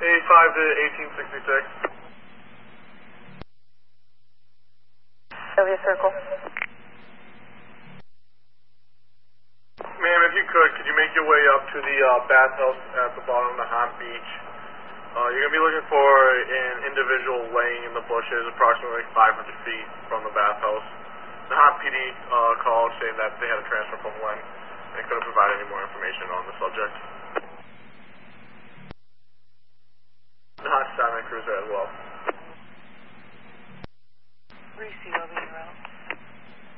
85 to 1866. Sylvia Circle. Ma'am, if you could you make your way up to the bathhouse at the bottom of the Nahant Beach? You're going to be looking for an individual laying in the bushes approximately 500 feet from the bathhouse. The Nahant PD called saying that they had a transfer from Len and couldn't provide any more information on the subject.